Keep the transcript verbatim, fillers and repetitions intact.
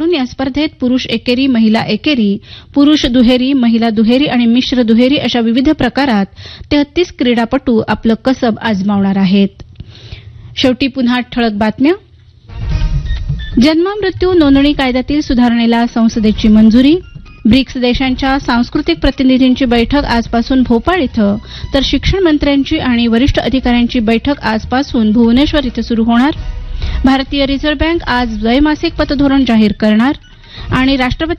असून या स्पर्धेत पुरुष एकेरी, महिला एकेरी, पुरुष दुहेरी, महिला दुहेरी आणि मिश्र दुहेरी अशा विविध प्रकारात तेहतीस क्रीडापटू आपलं कसब आजमावणार आहेत. शेवटी पुन्हा ठळक बातम्या. जन्म मृत्यू नोंदणी कायद्यातील सुधारणेला संसदेची मंजुरी. ब्रिक्स देशांच्या सांस्कृतिक प्रतिनिधींची बैठक आजपासून भोपाळ इथं तर शिक्षण मंत्र्यांची आणि वरिष्ठ अधिकाऱ्यांची बैठक आजपासून भुवनेश्वर इथं सुरू होणार. भारतीय रिझर्व्ह बँक आज द्वैमासिक पतधोरण जाहीर करणार आणि राष्ट्रपती